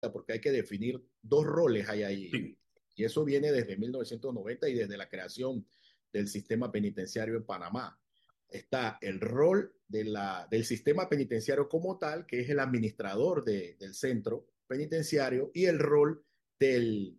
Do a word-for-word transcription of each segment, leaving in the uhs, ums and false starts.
porque hay que definir dos roles hay ahí. Sí. Y eso viene desde mil novecientos noventa y desde la creación del sistema penitenciario en Panamá. Está el rol de la, del sistema penitenciario como tal, que es el administrador de, del centro penitenciario, y el rol del,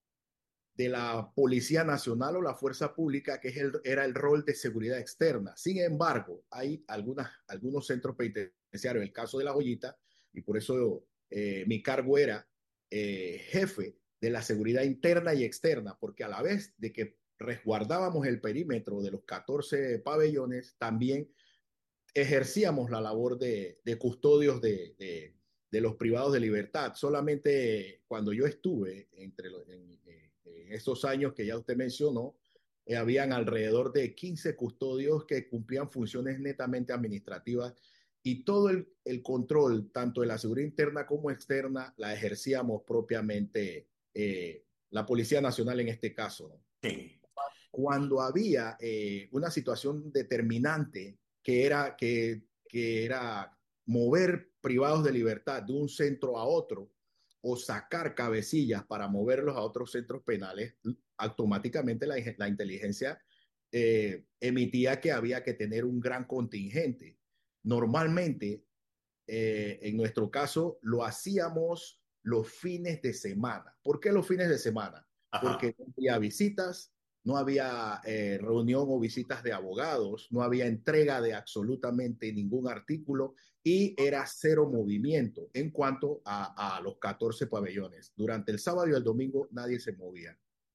de la Policía Nacional o la Fuerza Pública, que es el, era el rol de seguridad externa. Sin embargo, hay algunas, algunos centros penitenciarios, el caso de La Joyita, y por eso eh, mi cargo era eh, jefe de la seguridad interna y externa, porque a la vez de que resguardábamos el perímetro de los catorce pabellones, también ejercíamos la labor de, de custodios de, de, de, los privados de libertad. Solamente cuando yo estuve entre los, en, en, en esos años que ya usted mencionó, eh, habían alrededor de quince custodios que cumplían funciones netamente administrativas y todo el, el control, tanto de la seguridad interna como externa, la ejercíamos propiamente eh, la Policía Nacional en este caso, ¿no? Sí. Cuando había eh, una situación determinante que era, que, que era mover privados de libertad de un centro a otro o sacar cabecillas para moverlos a otros centros penales, automáticamente la, la inteligencia eh, emitía que había que tener un gran contingente. Normalmente, eh, en nuestro caso, lo hacíamos los fines de semana. ¿Por qué los fines de semana? Porque Ajá. no había visitas, no había eh, reunión o visitas de abogados, no había entrega de absolutamente ningún artículo y era cero movimiento en cuanto a, a los catorce pabellones. Durante el sábado y el domingo nadie se movía.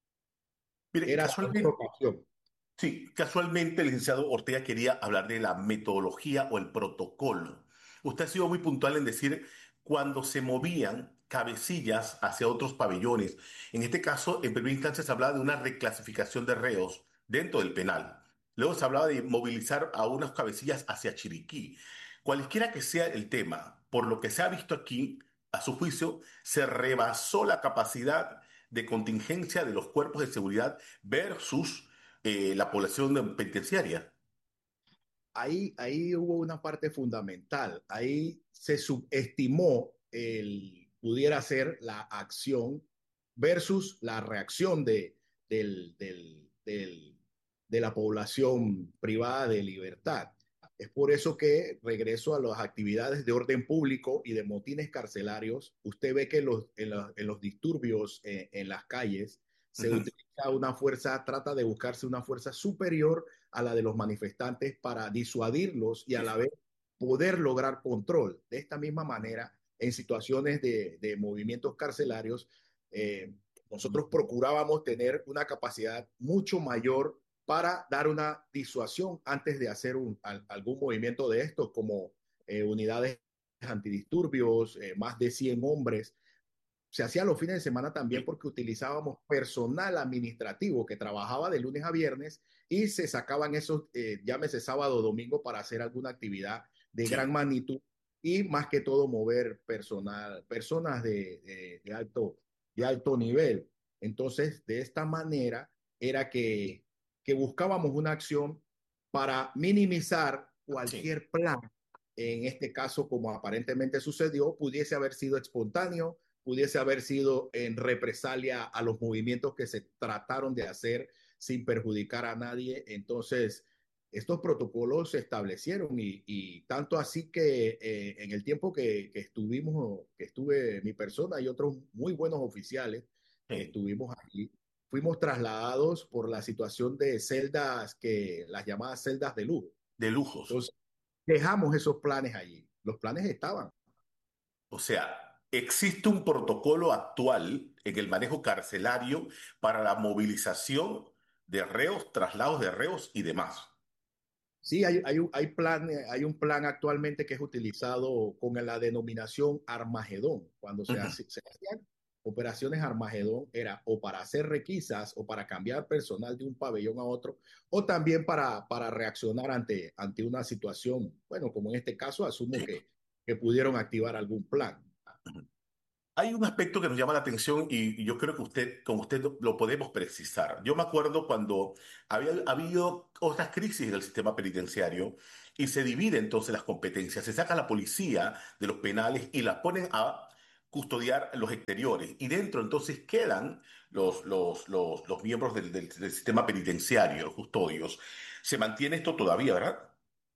Mire, Era por casualmente, ocasión. sí, casualmente el licenciado Ortega quería hablar de la metodología o el protocolo. Usted ha sido muy puntual en decir cuando se movían cabecillas hacia otros pabellones. En este caso, en primera instancia se hablaba de una reclasificación de reos dentro del penal. Luego se hablaba de movilizar a unas cabecillas hacia Chiriquí. Cualquiera que sea el tema, por lo que se ha visto aquí, a su juicio, se rebasó la capacidad de contingencia de los cuerpos de seguridad versus eh, la población penitenciaria. Ahí, ahí hubo una parte fundamental. Ahí se subestimó el pudiera ser la acción versus la reacción de, del, del, del, de la población privada de libertad. Es por eso que regreso a las actividades de orden público y de motines carcelarios. Usted ve que los, en, los, en los disturbios en, en las calles se Ujú. utiliza una fuerza, trata de buscarse una fuerza superior a la de los manifestantes para disuadirlos y a la Eso. vez poder lograr control. De esta misma manera, en situaciones de, de movimientos carcelarios, eh, nosotros procurábamos tener una capacidad mucho mayor para dar una disuasión antes de hacer un, al, algún movimiento de estos, como eh, unidades antidisturbios, eh, más de cien hombres. Se hacía los fines de semana también Sí, porque utilizábamos personal administrativo que trabajaba de lunes a viernes y se sacaban esos, eh, llámese sábado o domingo, para hacer alguna actividad de gran sí. magnitud y más que todo mover personal, personas de, de, de alto, de alto nivel. Entonces, de esta manera era que, que buscábamos una acción para minimizar Sí. cualquier plan. En este caso, como aparentemente sucedió, pudiese haber sido espontáneo, pudiese haber sido en represalia a los movimientos que se trataron de hacer sin perjudicar a nadie. Entonces, estos protocolos se establecieron y, y tanto así que eh, en el tiempo que, que, estuvimos, que estuve mi persona y otros muy buenos oficiales que Sí. estuvimos aquí, fuimos trasladados por la situación de celdas, que las llamadas celdas de lujo. De lujos. Entonces, dejamos esos planes allí. Los planes estaban. O sea, existe un protocolo actual en el manejo carcelario para la movilización de reos, traslados de reos y demás. Sí, hay, hay, un- hay, plan, hay un plan actualmente que es utilizado con la denominación Armagedón. Cuando se, Ujú. hace- se hacían operaciones Armagedón, era o para hacer requisas o para cambiar personal de un pabellón a otro, o también para, para reaccionar ante, ante una situación, bueno, como en este caso, asumo Sí. que, que pudieron activar algún plan. Ujú. Hay un aspecto que nos llama la atención y, y yo creo que usted, con usted lo, lo podemos precisar. Yo me acuerdo cuando había habido otras crisis del sistema penitenciario y se divide entonces las competencias. Se saca a la policía de los penales y la ponen a custodiar los exteriores. Y dentro entonces quedan los, los, los, los miembros del, del- del sistema penitenciario, los custodios. Se mantiene esto todavía, ¿verdad?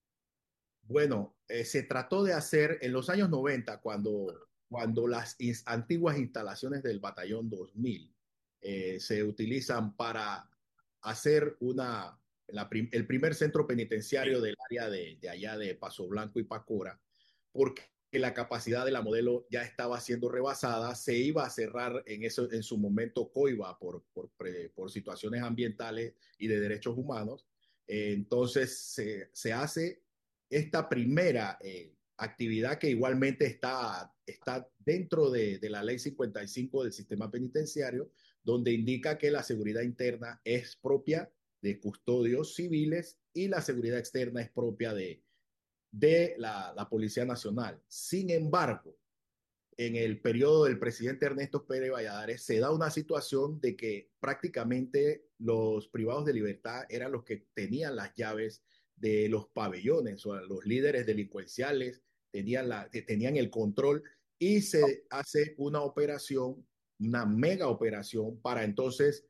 Bueno, eh, se trató de hacer en los años noventa, cuando, cuando las ins- antiguas instalaciones del Batallón dos mil eh, se utilizan para hacer una, la prim- el primer centro penitenciario Sí, del área de, de allá de Paso Blanco y Pacora, porque la capacidad de la modelo ya estaba siendo rebasada. Se iba a cerrar en, eso, en su momento Coiba por, por, pre- por situaciones ambientales y de derechos humanos. Eh, entonces se, se hace esta primera eh, actividad, que igualmente está, está dentro de, de la ley cincuenta y cinco del sistema penitenciario, donde indica que la seguridad interna es propia de custodios civiles y la seguridad externa es propia de, de la, la Policía Nacional. Sin embargo, en el periodo del presidente Ernesto Pérez Valladares se da una situación de que prácticamente los privados de libertad eran los que tenían las llaves de los pabellones, o los líderes delincuenciales tenían, la, tenían el control, y se hace una operación, una mega operación para entonces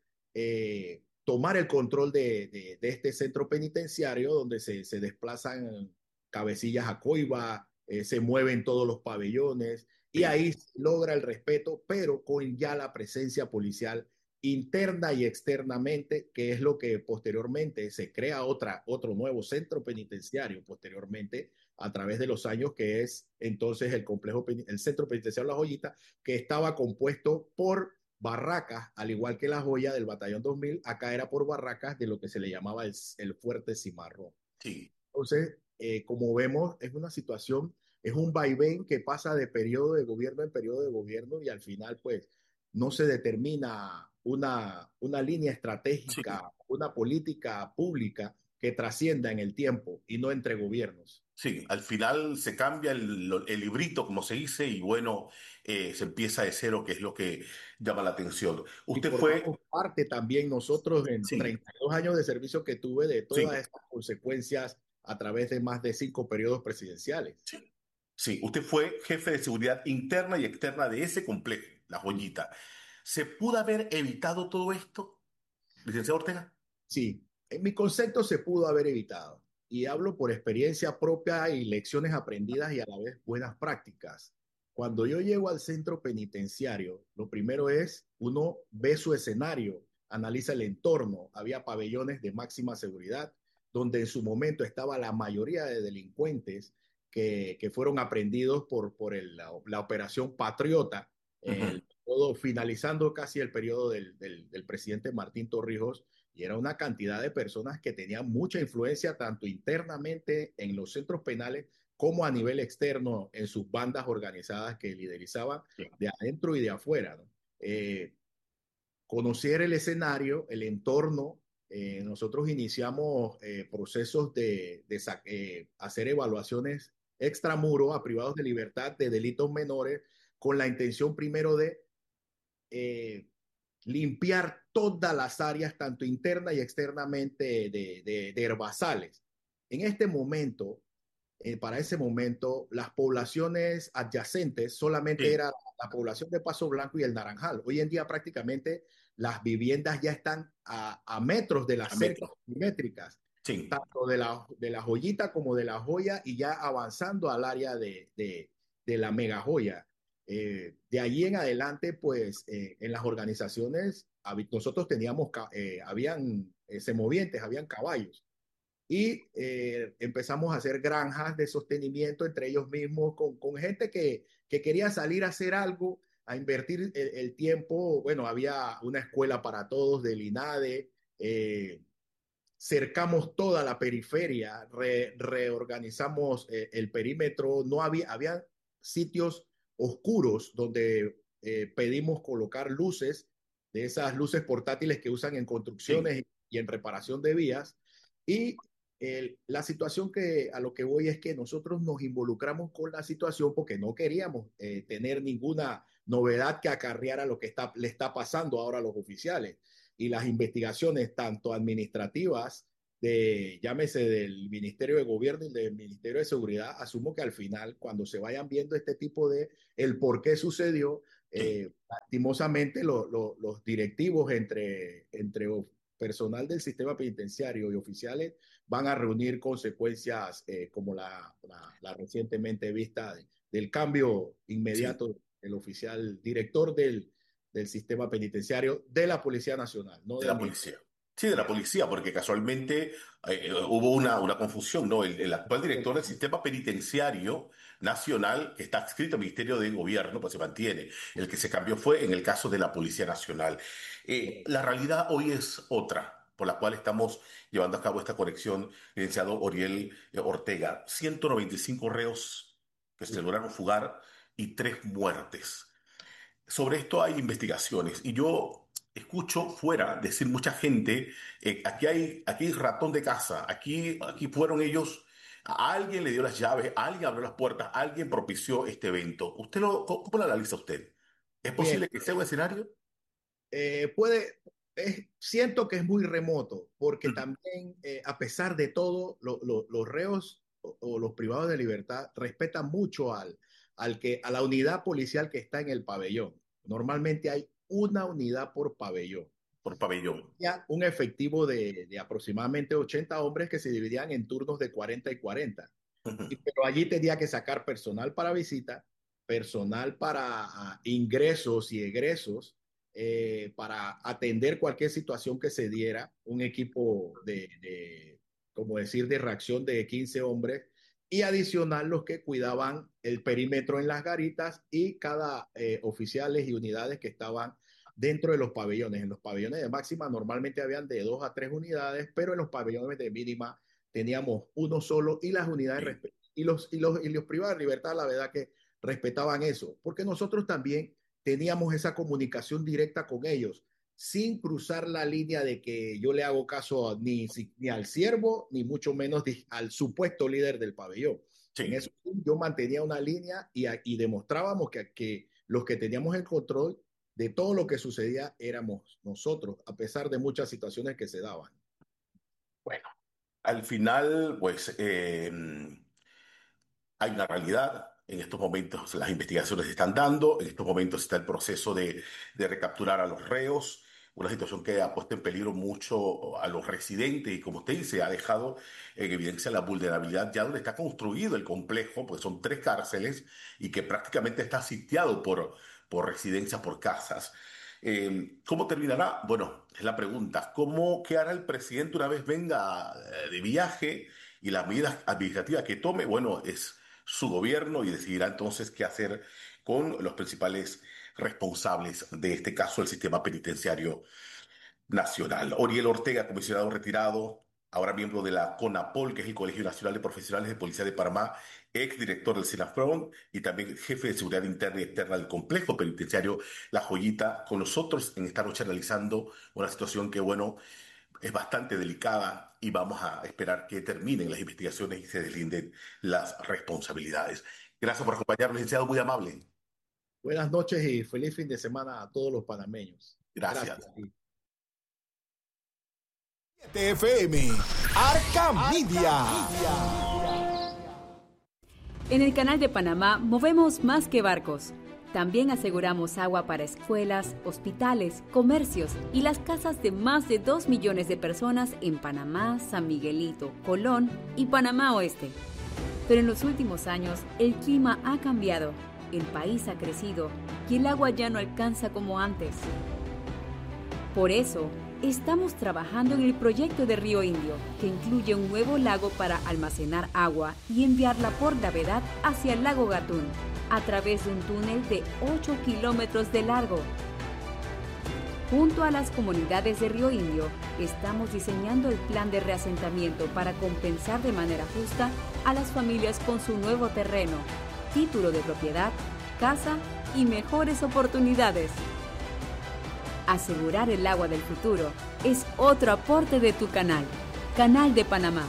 eh, tomar el control de, de, de, este centro penitenciario, donde se, se desplazan cabecillas a coiba, eh, se mueven todos los pabellones, y sí, ahí logra el respeto, pero con ya la presencia policial interna y externamente, que es lo que posteriormente se crea otra, otro nuevo centro penitenciario posteriormente a través de los años, que es entonces el complejo, el centro penitenciario La Joyita, que estaba compuesto por barracas, al igual que La Joya del Batallón dos mil, acá era por barracas de lo que se le llamaba el, el Fuerte Cimarrón. sí. Entonces, eh, como vemos, es una situación, es un vaivén que pasa de periodo de gobierno en periodo de gobierno, y al final, pues, no se determina una, una línea Sí. estratégica, una política pública que trascienda en el tiempo y no entre gobiernos. Sí, al final se cambia el, el librito, como se dice, y bueno, eh, se empieza de cero, que es lo que llama la atención. Y Usted formamos fue, parte también nosotros en sí, treinta y dos años de servicio que tuve de todas sí, estas consecuencias a través de más de cinco periodos presidenciales. sí, sí, usted fue jefe de seguridad interna y externa de ese complejo, La Joyita. ¿Se pudo haber evitado todo esto, licenciado Ortega? Sí, en mi concepto se pudo haber evitado, y hablo por experiencia propia y lecciones aprendidas y a la vez buenas prácticas. Cuando yo llego al centro penitenciario, lo primero es, uno ve su escenario, analiza el entorno. Había pabellones de máxima seguridad, donde en su momento estaba la mayoría de delincuentes que, que fueron aprendidos por, por el, la, la operación Patriota, Ujú. el, todo, finalizando casi el periodo del, del, del presidente Martín Torrijos, y era una cantidad de personas que tenían mucha influencia tanto internamente en los centros penales como a nivel externo en sus bandas organizadas que liderizaban Sí, de adentro y de afuera, ¿no? Eh, conocer el escenario, el entorno. Eh, nosotros iniciamos eh, procesos de, de eh, hacer evaluaciones extramuro a privados de libertad de delitos menores, con la intención primero de eh, limpiar todas las áreas, tanto interna y externamente, de, de, de herbazales. En este momento, eh, para ese momento, las poblaciones adyacentes solamente sí, era la población de Paso Blanco y el Naranjal. Hoy en día prácticamente las viviendas ya están a, a metros de las a cercas metro. métricas, Sí, tanto de la, de la joyita como de la joya, y ya avanzando al área de, de, de la mega joya. Eh, de allí en adelante, pues eh, en las organizaciones nosotros teníamos, eh, habían eh, semovientes, habían caballos, y eh, empezamos a hacer granjas de sostenimiento entre ellos mismos, con, con gente que, que, quería salir a hacer algo, a invertir el, el tiempo. Bueno, había una escuela para todos del INADE, eh, cercamos toda la periferia, re, reorganizamos eh, el perímetro. No había, había sitios oscuros donde eh, pedimos colocar luces, de esas luces portátiles que usan en sí, construcciones y en reparación de vías. Y el, la situación que a lo que voy es que nosotros nos involucramos con la situación porque no queríamos eh, tener ninguna novedad que acarreara lo que está, le está pasando ahora a los oficiales, y las investigaciones, tanto administrativas de, llámese del Ministerio de Gobierno y del Ministerio de Seguridad, asumo que al final, cuando se vayan viendo este tipo de, el por qué sucedió, Sí, eh, lastimosamente lo, lo, los directivos entre, entre personal del sistema penitenciario y oficiales van a reunir consecuencias eh, como la, la, la, recientemente vista de, del cambio sí. inmediato del oficial director del, del sistema penitenciario de la Policía Nacional, no De del la Ministerio. policía. Sí, de la policía, porque casualmente eh, hubo una, una confusión, ¿no? El, el actual director del sistema penitenciario nacional, que está adscrito al Ministerio de Gobierno, pues se mantiene. El que se cambió fue en el caso de la Policía Nacional. Eh, la realidad hoy es otra, por la cual estamos llevando a cabo esta conexión, licenciado Oriel eh, Ortega. ciento noventa y cinco reos que se lograron fugar y tres muertes. Sobre esto hay investigaciones y yo escucho fuera decir mucha gente, eh, aquí hay, aquí hay ratón de casa, aquí, aquí fueron ellos, a alguien le dio las llaves, alguien abrió las puertas, alguien propició este evento. ¿Usted lo, cómo, cómo lo analiza usted? ¿Es Bien, posible que sea un escenario? eh, puede, es, siento que es muy remoto, porque Ujú. también, eh, a pesar de todo, lo, lo, los reos o, o, los privados de libertad respetan mucho al, al que, a la unidad policial que está en el pabellón. Normalmente hay una unidad por pabellón. Por pabellón. Ya un efectivo de, de aproximadamente ochenta hombres que se dividían en turnos de cuarenta y cuarenta. Ujú. Y, pero allí tenía que sacar personal para visita, personal para uh, ingresos y egresos, eh, para atender cualquier situación que se diera, un equipo de, de, como decir, de reacción de quince hombres, y adicional los que cuidaban el perímetro en las garitas y cada eh, oficiales y unidades que estaban dentro de los pabellones. En los pabellones de máxima normalmente habían de dos a tres unidades, pero en los pabellones de mínima teníamos uno solo y las unidades Sí, y los, y los, y los privados de libertad, la verdad que respetaban eso, porque nosotros también teníamos esa comunicación directa con ellos, sin cruzar la línea de que yo le hago caso ni, ni al siervo, ni mucho menos al supuesto líder del pabellón. En sí. eso yo mantenía una línea y, y demostrábamos que, que los que teníamos el control de todo lo que sucedía éramos nosotros, a pesar de muchas situaciones que se daban. Bueno, al final, pues eh, hay una realidad. En estos momentos las investigaciones se están dando, en estos momentos está el proceso de, de recapturar a los reos, una situación que ha puesto en peligro mucho a los residentes y como usted dice, ha dejado en evidencia la vulnerabilidad ya donde está construido el complejo, porque son tres cárceles y que prácticamente está sitiado por, por residencias, por casas. Eh, ¿cómo terminará? Bueno, es la pregunta. ¿Cómo, qué hará el presidente una vez venga eh, de viaje y las medidas administrativas que tome? Bueno, es su gobierno y decidirá entonces qué hacer con los principales responsables de este caso, el sistema penitenciario nacional. Oriel Ortega, comisionado retirado, ahora miembro de la CONAPOL, que es el Colegio Nacional de Profesionales de Policía de Panamá, exdirector del SINAFRON y también jefe de seguridad interna y externa del complejo penitenciario La Joyita, con nosotros en esta noche analizando una situación que, bueno, es bastante delicada y vamos a esperar que terminen las investigaciones y se deslinden las responsabilidades. Gracias por acompañarnos, licenciado, muy amable. Buenas noches y feliz fin de semana a todos los panameños. Gracias. Gracias. T F M, Arca Media. En el Canal de Panamá movemos más que barcos. También aseguramos agua para escuelas, hospitales, comercios y las casas de más de dos millones de personas en Panamá, San Miguelito, Colón y Panamá Oeste. Pero en los últimos años el clima ha cambiado, el país ha crecido y el agua ya no alcanza como antes. Por eso, estamos trabajando en el proyecto de Río Indio, que incluye un nuevo lago para almacenar agua y enviarla por gravedad hacia el lago Gatún, a través de un túnel de ocho kilómetros de largo. Junto a las comunidades de Río Indio, estamos diseñando el plan de reasentamiento para compensar de manera justa a las familias con su nuevo terreno, título de propiedad, casa y mejores oportunidades. Asegurar el agua del futuro es otro aporte de tu canal, Canal de Panamá.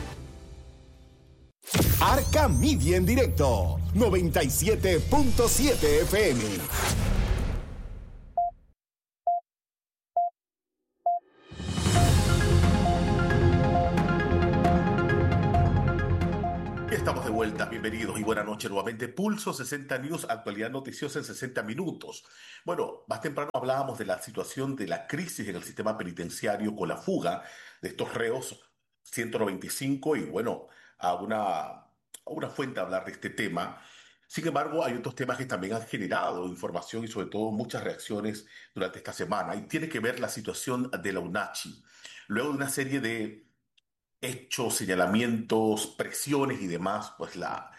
Arca Media en directo, noventa y siete punto siete F M. vuelta, bienvenidos y buenas noches nuevamente. Pulso sesenta News, actualidad noticiosa en sesenta minutos. Bueno, más temprano hablábamos de la situación de la crisis en el sistema penitenciario con la fuga de estos reos ciento noventa y cinco y bueno, a una, a una fuente a hablar de este tema. Sin embargo, hay otros temas que también han generado información y sobre todo muchas reacciones durante esta semana y tiene que ver la situación de la UNACHI. Luego de una serie de hechos, señalamientos, presiones y demás, pues la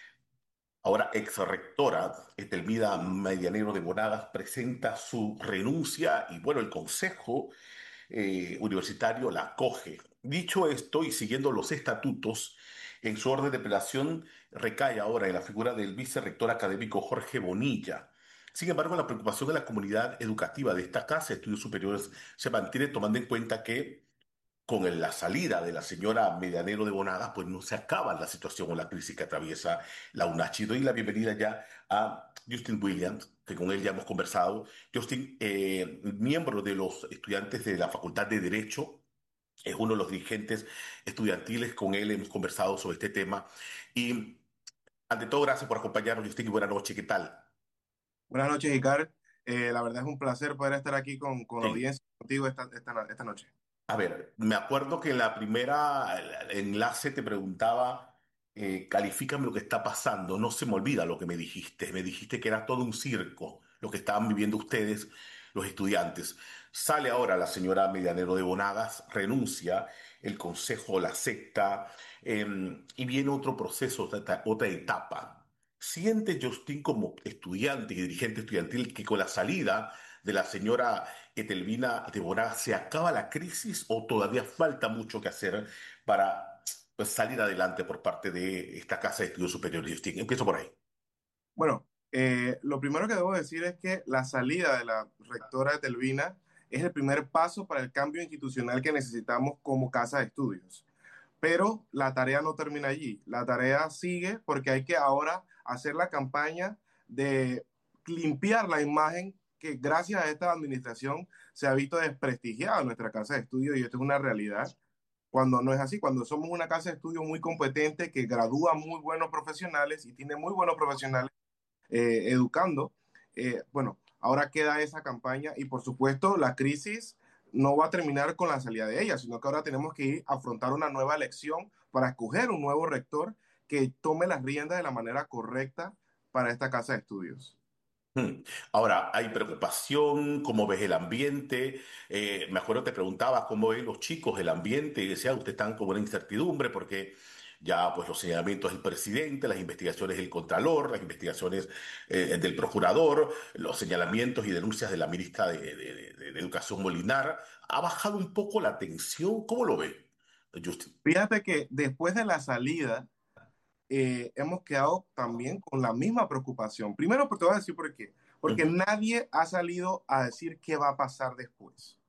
ahora ex rectora Etelmira Medianero de Bonagas presenta su renuncia y bueno, el Consejo eh, Universitario la acoge. Dicho esto y siguiendo los estatutos, en su orden de apelación recae ahora en la figura del vicerrector académico Jorge Bonilla. Sin embargo, la preocupación de la comunidad educativa de esta casa de estudios superiores se mantiene tomando en cuenta que con el- la salida de la señora Medianero de Bonagas, pues no se acaba la situación o la crisis que atraviesa la UNACHI. Doy la bienvenida ya a Justin Williams, que con él ya hemos conversado. Justin, eh, miembro de los estudiantes de la Facultad de Derecho, es uno de los dirigentes estudiantiles, con él hemos conversado sobre este tema. Y ante todo, gracias por acompañarnos, Justin, y buenas noches, ¿qué tal? Buenas noches, Icar. Eh, la verdad es un placer poder estar aquí con, con la Sí. audiencia contigo esta, esta, esta noche. A ver, me acuerdo que en la primera el- el enlace te preguntaba, eh, califícame lo que está pasando. No se me olvida lo que me dijiste. Me dijiste que era todo un circo lo que estaban viviendo ustedes, los estudiantes. Sale ahora la señora Medianero de Bonagas, renuncia, el consejo la acepta, eh, y viene otro proceso, otra, otra etapa. ¿Siente Justin como estudiante y dirigente estudiantil que con la salida de la señora Etelvina de Bonagas se acaba la crisis o todavía falta mucho que hacer para pues, salir adelante por parte de esta Casa de Estudios Superiores? Justin, empiezo por ahí. Bueno, eh, lo primero que debo decir es que la salida de la rectora de Telvina es el primer paso para el cambio institucional que necesitamos como casa de estudios. Pero la tarea no termina allí. La tarea sigue porque hay que ahora hacer la campaña de limpiar la imagen que gracias a esta administración se ha visto desprestigiada en nuestra casa de estudios y esto es una realidad. Cuando no es así, cuando somos una casa de estudio muy competente que gradúa muy buenos profesionales y tiene muy buenos profesionales eh, educando, eh, bueno, ahora queda esa campaña y por supuesto la crisis no va a terminar con la salida de ella, sino que ahora tenemos que ir a afrontar una nueva elección para escoger un nuevo rector que tome las riendas de la manera correcta para esta casa de estudios. Hmm. Ahora, hay preocupación, ¿cómo ves el ambiente? Eh, me acuerdo te preguntaba cómo ven los chicos el ambiente y decía, ustedes están como una incertidumbre porque ya pues los señalamientos del presidente, las investigaciones del Contralor, las investigaciones eh, del Procurador, los señalamientos y denuncias de la ministra de, de- de- de Educación Molinar, ¿ha bajado un poco la tensión? ¿Cómo lo ve, Justin? Fíjate que después de la salida eh, hemos quedado también con la misma preocupación. Primero, te voy a decir por qué. Porque Ujú. nadie ha salido a decir qué va a pasar después.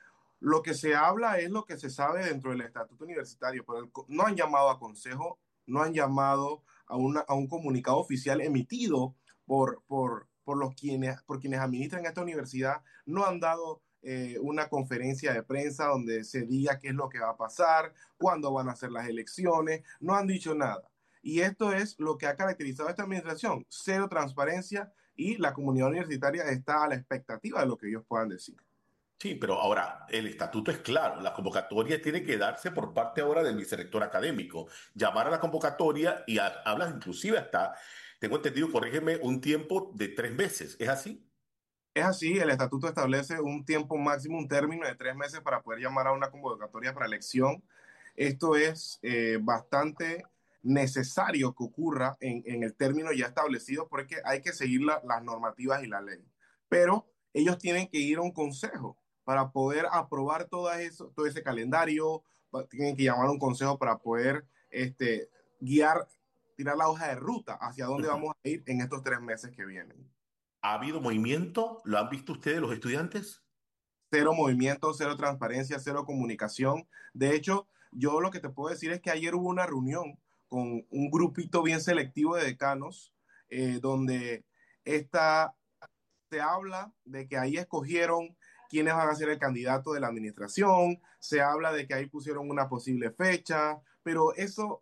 Lo que se habla es lo que se sabe dentro del estatuto universitario, pero el no han llamado a consejo, no han llamado a, una, a un comunicado oficial emitido por, por, por, los quienes, por quienes administran esta universidad, no han dado eh, una conferencia de prensa donde se diga qué es lo que va a pasar, cuándo van a ser las elecciones, no han dicho nada. Y esto es lo que ha caracterizado a esta administración, cero transparencia y la comunidad universitaria está a la expectativa de lo que ellos puedan decir. Sí, pero ahora el estatuto es claro, la convocatoria tiene que darse por parte ahora del vicerrector académico, llamar a la convocatoria y ha- hablas inclusive hasta, tengo entendido, corrígeme, un tiempo de tres meses, ¿es así? Es así, el estatuto establece un tiempo máximo, un término de tres meses para poder llamar a una convocatoria para elección. Esto es eh, bastante necesario que ocurra en, en, el término ya establecido porque hay que seguir la, las normativas y la ley. Pero ellos tienen que ir a un consejo para poder aprobar todo, eso, todo ese calendario, tienen que llamar a un consejo para poder este, guiar, tirar la hoja de ruta hacia dónde Ujú. vamos a ir en estos tres meses que vienen. ¿Ha habido movimiento? ¿Lo han visto ustedes los estudiantes? Cero movimiento, cero transparencia, cero comunicación. De hecho, yo lo que te puedo decir es que ayer hubo una reunión con un grupito bien selectivo de decanos, eh, donde esta, se habla de que ahí escogieron quiénes van a ser el candidato de la administración, se habla de que ahí pusieron una posible fecha, pero eso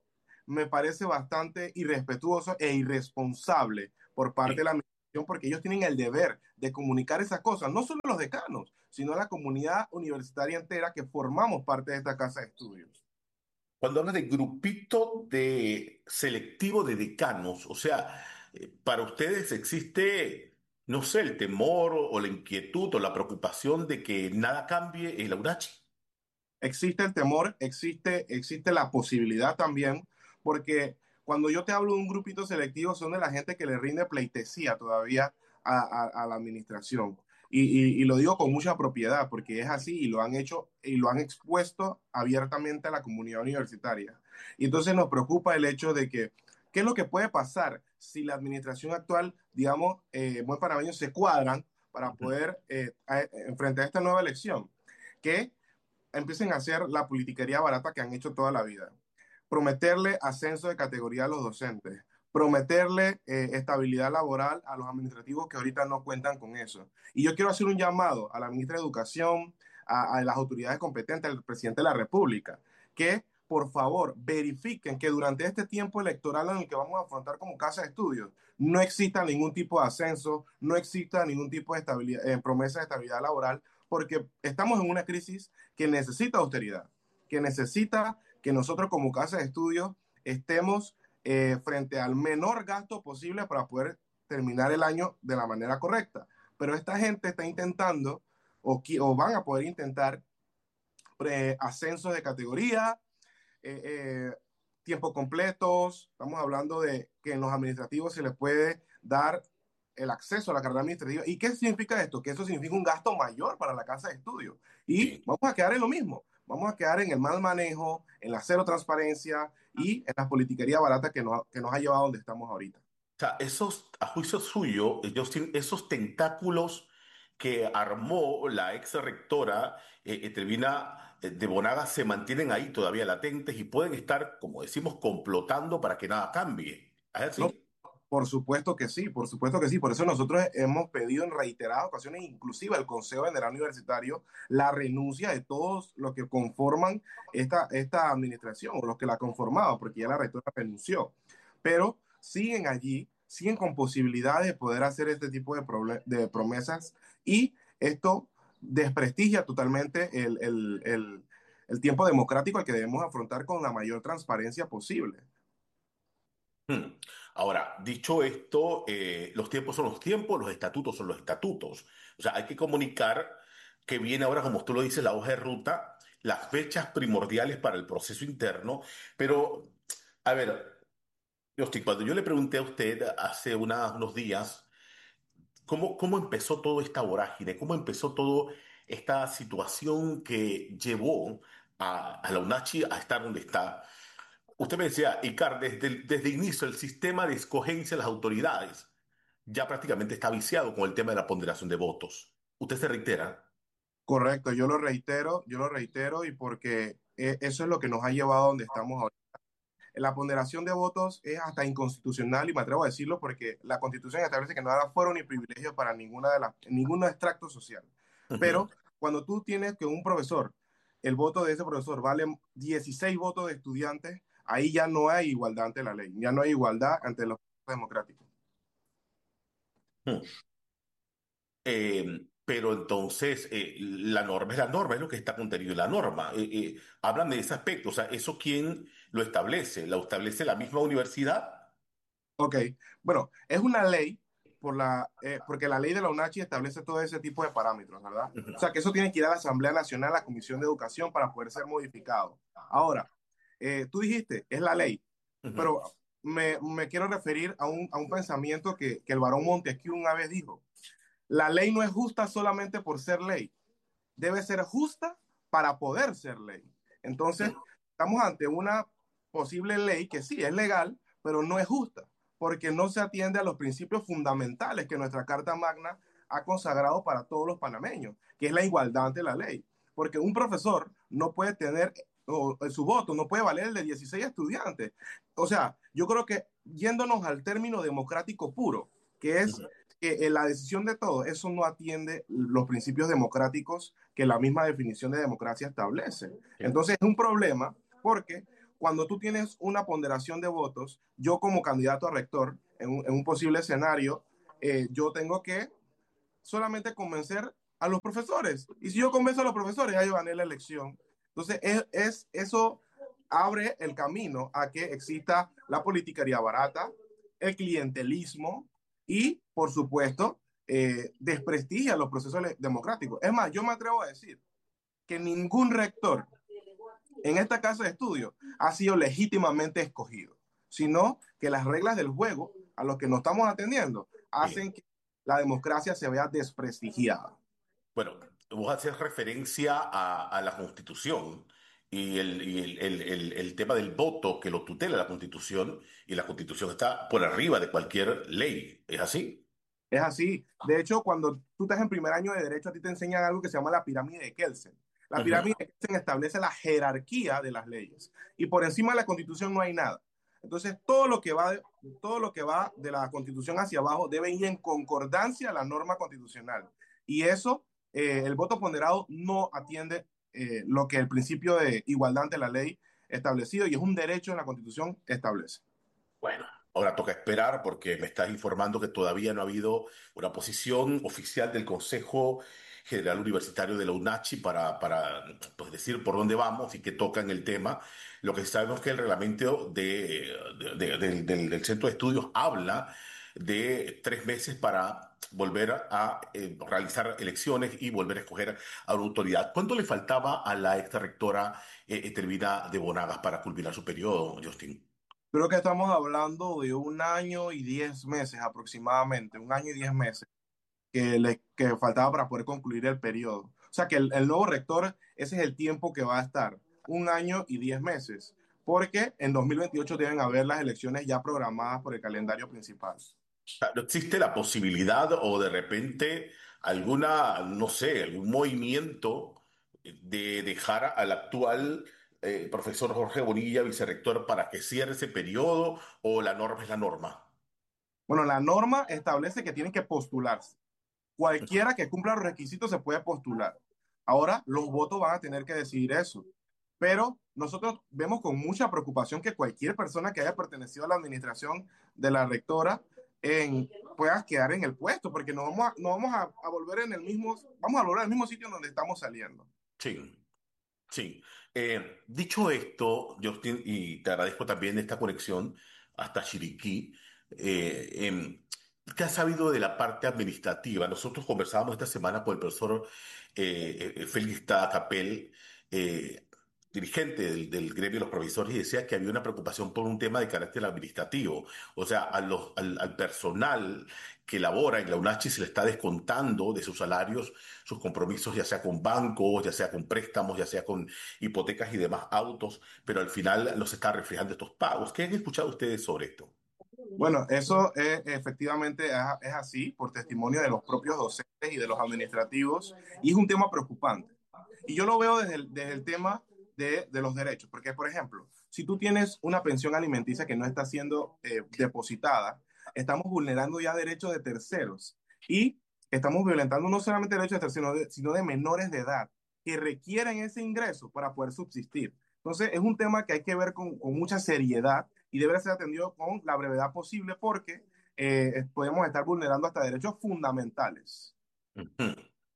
me parece bastante irrespetuoso e irresponsable por parte de Sí. la administración, porque ellos tienen el deber de comunicar esas cosas, no solo los decanos, sino la comunidad universitaria entera que formamos parte de esta casa de estudios. Cuando habla de grupito de selectivo de decanos, o sea, eh, para ustedes existe, no sé, el temor o, o la inquietud o la preocupación de que nada cambie en la UNACHI. Existe el temor, existe, existe la posibilidad también, porque cuando yo te hablo de un grupito selectivo, son de la gente que le rinde pleitesía todavía a, a, a la administración. Y, y, y, lo digo con mucha propiedad, porque es así y lo han hecho y lo han expuesto abiertamente a la comunidad universitaria. Y entonces nos preocupa el hecho de que, ¿qué es lo que puede pasar si la administración actual, digamos, eh, buen panameños, se cuadran para Ujú. poder eh, enfrentar esta nueva elección? Que empiecen a hacer la politiquería barata que han hecho toda la vida. Prometerle ascenso de categoría a los docentes, prometerle eh, estabilidad laboral a los administrativos que ahorita no cuentan con eso. Y yo quiero hacer un llamado a la ministra de Educación, a, a las autoridades competentes, al presidente de la República, que por favor verifiquen que durante este tiempo electoral en el que vamos a afrontar como casa de estudios, no exista ningún tipo de ascenso, no exista ningún tipo de estabilidad, eh, promesa de estabilidad laboral, porque estamos en una crisis que necesita austeridad, que necesita que nosotros como casa de estudios estemos eh, frente al menor gasto posible para poder terminar el año de la manera correcta. Pero esta gente está intentando o, o van a poder intentar eh, ascensos de categoría, eh, eh, tiempos completos. Estamos hablando de que en los administrativos se les puede dar el acceso a la carrera administrativa. ¿Y qué significa esto? Que eso significa un gasto mayor para la casa de estudio. Y Sí. vamos a quedar en lo mismo. Vamos a quedar en el mal manejo, en la cero transparencia y en la politiquería barata que nos, que nos ha llevado a donde estamos ahorita. O sea, esos, a juicio suyo, ellos tienen esos tentáculos que armó la ex rectora eh, Etelvina eh, de Bonaga se mantienen ahí todavía latentes y pueden estar, como decimos, complotando para que nada cambie. ¿Es No, así? por supuesto que sí, por supuesto que sí. Por eso nosotros hemos pedido en reiteradas ocasiones, inclusive al Consejo General Universitario, la renuncia de todos los que conforman esta, esta administración o los que la conformaban, porque ya la rectora renunció. Pero siguen allí, siguen con posibilidades de poder hacer este tipo de, de promesas y esto desprestigia totalmente el, el, el, el tiempo democrático al que debemos afrontar con la mayor transparencia posible. Hmm. Ahora, dicho esto, eh, los tiempos son los tiempos, los estatutos son los estatutos. O sea, hay que comunicar que viene ahora, como tú lo dices, la hoja de ruta, las fechas primordiales para el proceso interno. Pero, a ver, Justin, cuando yo le pregunté a usted hace una- unos días, ¿cómo, cómo empezó toda esta vorágine? ¿Cómo empezó toda esta situación que llevó a, a la UNACHI a estar donde está? Usted me decía, Icar, desde el, desde el inicio el sistema de escogencia de las autoridades ya prácticamente está viciado con el tema de la ponderación de votos. ¿Usted se reitera? Correcto, yo lo reitero, yo lo reitero y porque eh, eso es lo que nos ha llevado a donde estamos ahora. La ponderación de votos es hasta inconstitucional y me atrevo a decirlo porque la Constitución establece que no habrá fuero ni privilegio para ninguna de las, ningún extracto social. Ujú. Pero cuando tú tienes que un profesor, el voto de ese profesor vale dieciséis votos de estudiantes, ahí ya no hay igualdad ante la ley, ya no hay igualdad ante los democráticos. Hmm. Eh, pero entonces, eh, la norma es la norma, es lo que está contenido en la norma. Eh, eh, hablan de ese aspecto, o sea, ¿eso quién lo establece? ¿Lo establece la misma universidad? Ok, bueno, es una ley por la, eh, porque la ley de la UNACHI establece todo ese tipo de parámetros, ¿verdad? Ujú, O sea, que eso tiene que ir a la Asamblea Nacional, a la Comisión de Educación para poder ser modificado. Ahora, eh, tú dijiste, es la ley, ujú. pero me, me quiero referir a un, a un pensamiento que, que el barón Montesquieu una vez dijo. La ley no es justa solamente por ser ley, debe ser justa para poder ser ley. Entonces, estamos ante una posible ley que sí es legal, pero no es justa, porque no se atiende a los principios fundamentales que nuestra Carta Magna ha consagrado para todos los panameños, que es la igualdad ante la ley. Porque un profesor no puede tener, o, su voto no puede valer el de dieciséis estudiantes. O sea, yo creo que yéndonos al término democrático puro, que es que la decisión de todo, eso no atiende los principios democráticos que la misma definición de democracia establece. Sí. Entonces es un problema porque cuando tú tienes una ponderación de votos, yo como candidato a rector, en un, en un posible escenario, eh, yo tengo que solamente convencer a los profesores. Y si yo convenzo a los profesores, ya yo gané la elección. Entonces, es, es, eso abre el camino a que exista la politiquería barata, el clientelismo y, por supuesto, eh, desprestigia los procesos democráticos. Es más, yo me atrevo a decir que ningún rector en esta casa de estudio ha sido legítimamente escogido, sino que las reglas del juego a los que nos estamos atendiendo hacen que la democracia se vea desprestigiada. Bueno, vos haces referencia a, a la Constitución y, el, y el, el, el, el tema del voto que lo tutela la Constitución, y la Constitución está por arriba de cualquier ley. ¿Es así? Es así. De hecho, cuando tú estás en primer año de Derecho, a ti te enseñan algo que se llama la pirámide de Kelsen. La pirámide de Kelsen establece la jerarquía de las leyes y por encima de la Constitución no hay nada. Entonces, todo lo que va de, todo lo que va de la Constitución hacia abajo debe ir en concordancia a la norma constitucional. Y eso, eh, el voto ponderado no atiende eh, lo que el principio de igualdad ante la ley establecido, y es un derecho en la Constitución establece. Bueno, ahora toca esperar porque me estás informando que todavía no ha habido una posición oficial del Consejo General Universitario de la UNACHI para, para pues, decir por dónde vamos y qué tocan el tema. Lo que sabemos es que el reglamento de, de- de- del, del- del Centro de Estudios habla de tres meses para volver a eh, realizar elecciones y volver a escoger a una autoridad. ¿Cuánto le faltaba a la extra rectora eh, Etelvina de Bonagas para culminar su periodo, Justin? Creo que estamos hablando de un año y diez meses aproximadamente, un año y diez meses que le que faltaba para poder concluir el periodo. O sea que el, el nuevo rector, ese es el tiempo que va a estar, un año y diez meses, porque en dos mil veintiocho deben haber las elecciones ya programadas por el calendario principal. Sea, ¿no existe la posibilidad o de repente alguna, no sé, algún movimiento de dejar al actual eh, profesor Jorge Bonilla, vicerrector, para que cierre ese periodo, o la norma es la norma? Bueno, la norma establece que tienen que postularse. Cualquiera que cumpla los requisitos se puede postular. Ahora los votos van a tener que decidir eso. Pero nosotros vemos con mucha preocupación que cualquier persona que haya pertenecido a la administración de la rectora en, pueda quedar en el puesto, porque no vamos a, no vamos a, a volver en el mismo, vamos a volver al mismo sitio en donde estamos saliendo. Sí. Sí. Eh, dicho esto, Justin, y te agradezco también esta conexión hasta Chiriquí, eh, em, ¿qué has sabido de la parte administrativa? Nosotros conversábamos esta semana con el profesor eh, eh, Félix Capel, eh, dirigente del, del gremio de los profesores, y decía que había una preocupación por un tema de carácter administrativo. O sea, a los, al, al personal que labora en la UNACHI se le está descontando de sus salarios sus compromisos, ya sea con bancos, ya sea con préstamos, ya sea con hipotecas y demás autos, pero al final los está reflejando estos pagos. ¿Qué han escuchado ustedes sobre esto? Bueno, eso es, efectivamente es, es así, por testimonio de los propios docentes y de los administrativos, y es un tema preocupante. Y yo lo veo desde el, desde el tema de, de los derechos, porque, por ejemplo, si tú tienes una pensión alimenticia que no está siendo eh, depositada, estamos vulnerando ya derechos de terceros y estamos violentando no solamente derechos de terceros, sino de, sino de menores de edad que requieren ese ingreso para poder subsistir. Entonces, es un tema que hay que ver con, con mucha seriedad y debe ser atendido con la brevedad posible porque eh, podemos estar vulnerando hasta derechos fundamentales. Ujú.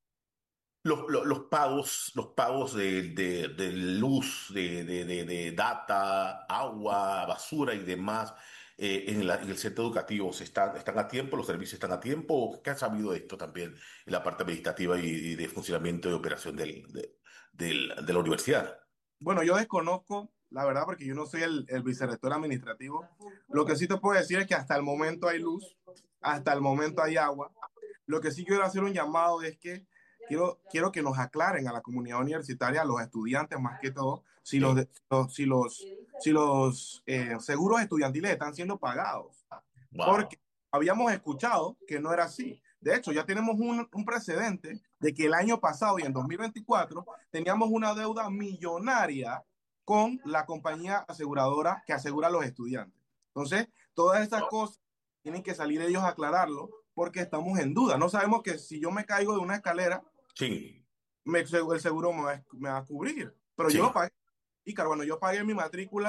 Los, los, los pagos, los pagos de, de- de luz, de, de, de- de data, agua, basura y demás eh, en, la- en el centro educativo, ¿se están, están a tiempo? ¿Los servicios están a tiempo? ¿Qué has sabido de esto también en la parte administrativa y, y de funcionamiento y operación del, de, del- de la universidad? Bueno, yo desconozco, la verdad, porque yo no soy el, el vicerrector administrativo. Lo que sí te puedo decir es que hasta el momento hay luz, hasta el momento hay agua. Lo que sí quiero hacer un llamado es que quiero, quiero que nos aclaren a la comunidad universitaria, a los estudiantes más que todo, si los, Sí. de- los- si los, si los eh, seguros estudiantiles están siendo pagados. Wow. Porque habíamos escuchado que no era así. De hecho, ya tenemos un, un precedente de que el año pasado y en dos mil veinticuatro teníamos una deuda millonaria con la compañía aseguradora que asegura a los estudiantes. Entonces, todas estas cosas tienen que salir ellos a aclararlo porque estamos en duda. No sabemos que si yo me caigo de una escalera, Sí, me, el seguro me va, me va a cubrir, pero yo lo sí. pagué. Y claro, bueno, yo pagué mi matrícula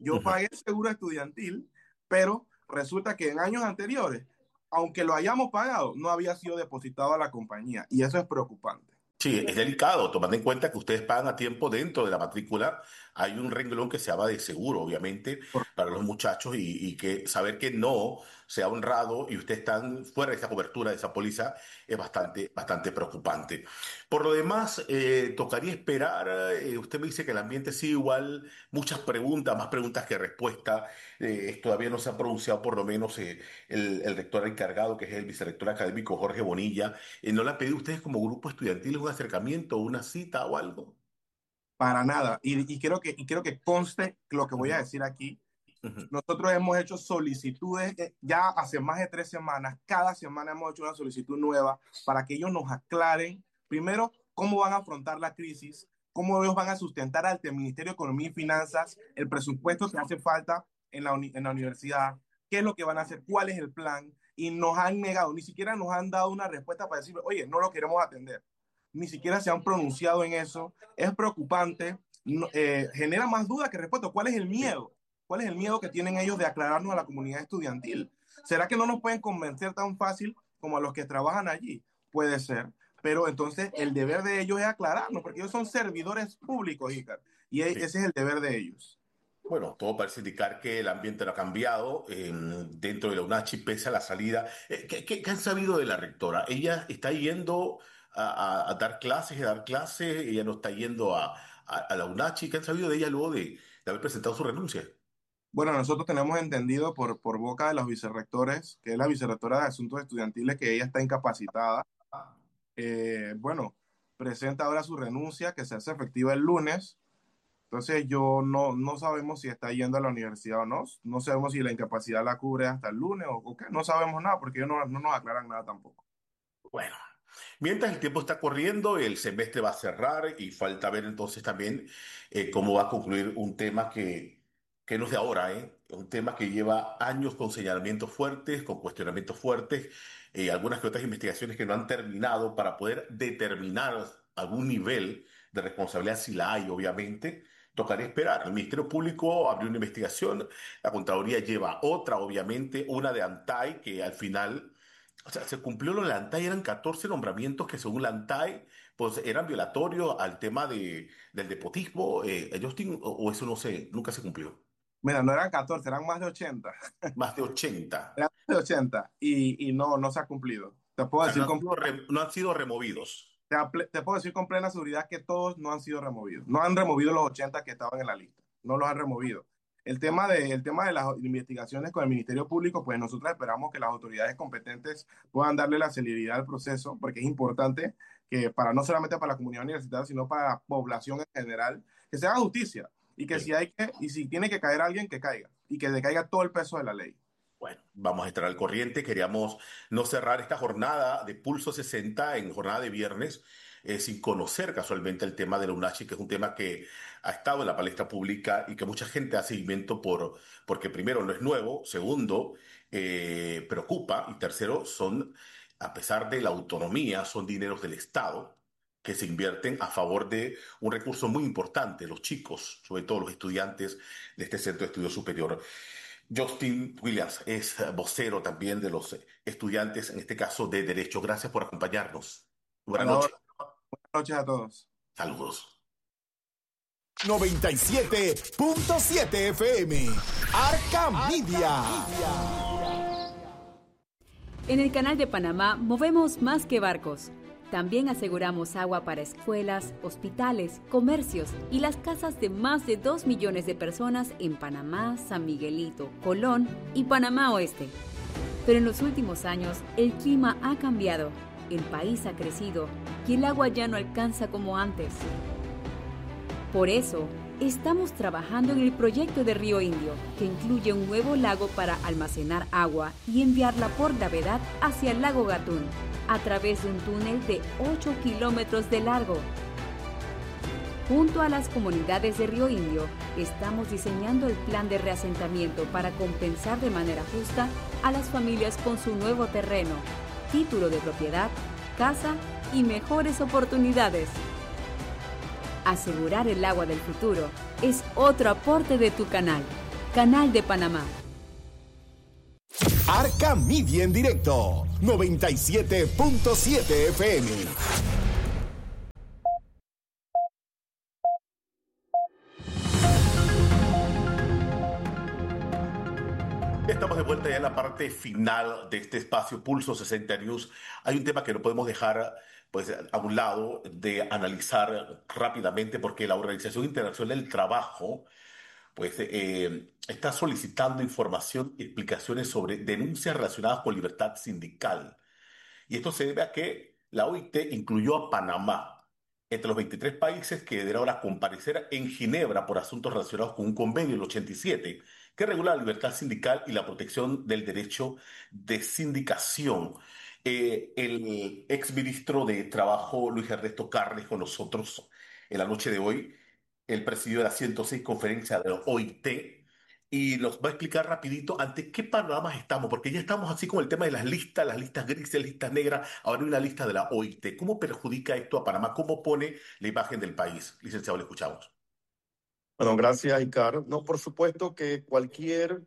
Yo Ujú. pagué el seguro estudiantil, pero resulta que en años anteriores, aunque lo hayamos pagado, no había sido depositado a la compañía y eso es preocupante. Sí, es delicado, tomando en cuenta que ustedes pagan a tiempo dentro de la matrícula. Hay un renglón que se habla de seguro, obviamente, para los muchachos y, y que saber que no sea honrado y ustedes están fuera de esa cobertura, de esa póliza, es bastante, bastante preocupante. Por lo demás, eh, tocaría esperar. Eh, usted me dice que el ambiente sigue igual, muchas preguntas, más preguntas que respuestas. Eh, todavía no se ha pronunciado, por lo menos, eh, el, el rector encargado, que es el vicerrector académico Jorge Bonilla. Eh, ¿no le han pedido ustedes como grupo estudiantil un acercamiento, una cita o algo? Para nada. Y, y, quiero que, y quiero que conste lo que voy a Ujú, decir aquí. ujú. Nosotros hemos hecho solicitudes eh, ya hace más de tres semanas. Cada semana hemos hecho una solicitud nueva para que ellos nos aclaren, primero, cómo van a afrontar la crisis, cómo ellos van a sustentar ante el Ministerio de Economía y Finanzas el presupuesto que hace falta en la, uni en la universidad, qué es lo que van a hacer, cuál es el plan. Y nos han negado, ni siquiera nos han dado una respuesta para decir, oye, no lo queremos atender. Ni siquiera se han pronunciado en eso. Es preocupante, no, eh, genera más dudas que respuesta. ¿Cuál es el miedo? ¿Cuál es el miedo que tienen ellos de aclararnos a la comunidad estudiantil? ¿Será que no nos pueden convencer tan fácil como a los que trabajan allí? Puede ser, pero entonces el deber de ellos es aclararnos, porque ellos son servidores públicos, Icar, y Sí. ese es el deber de ellos. Bueno, todo parece indicar que el ambiente no ha cambiado eh, dentro de la UNACHI pese a la salida. Eh, ¿qué, qué- qué han sabido de la rectora? ¿Ella está yendo a, a- a dar clases, a dar clases? ¿Ella no está yendo a, a- a la UNACHI? ¿Qué han sabido de ella luego de, de haber presentado su renuncia? Bueno, nosotros tenemos entendido por, por boca de los vicerrectores, que es la vicerrectora de Asuntos Estudiantiles, que ella está incapacitada. Eh, bueno, presenta ahora su renuncia, que se hace efectiva el lunes. Entonces yo no, no sabemos si está yendo a la universidad o no. No sabemos si la incapacidad la cubre hasta el lunes o, o qué. No sabemos nada porque ellos no, no nos aclaran nada tampoco. Bueno, mientras el tiempo está corriendo, el semestre va a cerrar y falta ver entonces también eh, cómo va a concluir un tema que, que no es de ahora, ¿eh? Un tema que lleva años con señalamientos fuertes, con cuestionamientos fuertes, eh, algunas que otras investigaciones que no han terminado para poder determinar algún nivel de responsabilidad, si la hay, obviamente. Tocaría esperar. El Ministerio Público abrió una investigación, la Contraloría lleva otra, obviamente, una de ANTAI, que al final o sea, se cumplió lo de la ANTAI, eran catorce nombramientos que según la ANTAI, pues eran violatorios al tema de, del nepotismo. Eh, Justin, o, o eso no sé, nunca se cumplió. Mira, no eran catorce, eran más de ochenta. Más de ochenta. Eran más de ochenta y, y no, no se ha cumplido. Te O puedo sea, no decir han con, sido, re- no han sido removidos. te, te puedo decir con plena seguridad que todos no han sido removidos. No han removido los ochenta que estaban en la lista. No los han removido. El tema de, el tema de las investigaciones con el Ministerio Público, pues nosotros esperamos que las autoridades competentes puedan darle la celeridad al proceso, porque es importante que para no solamente para la comunidad universitaria, sino para la población en general, que se haga justicia y que si Sí. hay que, y si tiene que caer alguien, que caiga y que le caiga todo el peso de la ley. Bueno, vamos a estar al corriente. Queríamos no cerrar esta jornada de Pulso sesenta en jornada de viernes eh, sin conocer casualmente el tema de la UNACHI, que es un tema que ha estado en la palestra pública y que mucha gente hace seguimiento por, porque primero no es nuevo, segundo eh, preocupa y tercero son, a pesar de la autonomía, son dineros del Estado que se invierten a favor de un recurso muy importante, los chicos, sobre todo los estudiantes de este centro de estudio superior. Justin Williams es vocero también de los estudiantes, en este caso de Derecho. Gracias por acompañarnos. A Buenas la hora. noches. Buenas noches a todos. Saludos. noventa y siete punto siete F M. Arca Media. En el Canal de Panamá movemos más que barcos. También aseguramos agua para escuelas, hospitales, comercios y las casas de más de dos millones de personas en Panamá, San Miguelito, Colón y Panamá Oeste. Pero en los últimos años el clima ha cambiado, el país ha crecido y el agua ya no alcanza como antes. Por eso, estamos trabajando en el proyecto de Río Indio, que incluye un nuevo lago para almacenar agua y enviarla por gravedad hacia el lago Gatún, a través de un túnel de ocho kilómetros de largo. Junto a las comunidades de Río Indio, estamos diseñando el plan de reasentamiento para compensar de manera justa a las familias con su nuevo terreno, título de propiedad, casa y mejores oportunidades. Asegurar el agua del futuro es otro aporte de tu canal. Canal de Panamá. Arca Media en directo, noventa y siete punto siete F M. Estamos de vuelta ya en la parte final de este espacio Pulso sesenta News. Hay un tema que no podemos dejar pues, a un lado de analizar rápidamente porque la Organización Internacional del Trabajo pues, eh, está solicitando información y explicaciones sobre denuncias relacionadas con libertad sindical. Y esto se debe a que la O I T incluyó a Panamá entre los veintitrés países que deberá ahora comparecer en Ginebra por asuntos relacionados con un convenio, el ochenta y siete, que regula la libertad sindical y la protección del derecho de sindicación. Eh, el exministro de Trabajo, Luis Ernesto Carles, con nosotros en la noche de hoy. Él presidió la ciento seis conferencia de la O I T y nos va a explicar rapidito ante qué panoramas estamos, porque ya estamos así con el tema de las listas, las listas grises, listas negras, ahora hay una lista de la O I T. ¿Cómo perjudica esto a Panamá? ¿Cómo pone la imagen del país? Licenciado, le escuchamos. Bueno, gracias, Icar. No, por supuesto que cualquier